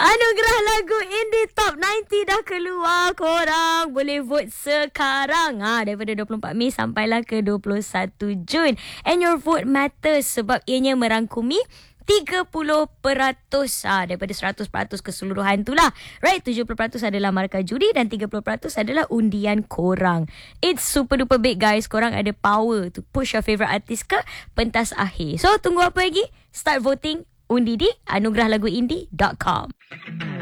Anugerah lagu Indie Top 90 dah keluar. Korang boleh vote sekarang. Daripada 24 Mei sampailah ke 21 Jun. And your vote matters sebab ianya merangkumi 30% daripada 100% keseluruhan tu lah. Right, 70% adalah markah juri dan 30% adalah undian korang. It's super duper big guys. Korang ada power to push your favourite artist ke pentas akhir. So tunggu apa lagi? Start voting. Undi di anugerahLaguIndie.com.